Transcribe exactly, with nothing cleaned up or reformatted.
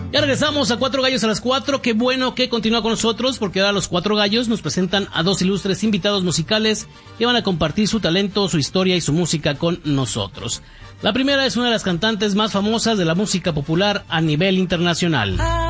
Ya regresamos a Cuatro Gallos a las Cuatro. Qué bueno que continúa con nosotros, porque ahora los Cuatro Gallos nos presentan a dos ilustres invitados musicales que van a compartir su talento, su historia y su música con nosotros. La primera es una de las cantantes más famosas de la música popular a nivel internacional.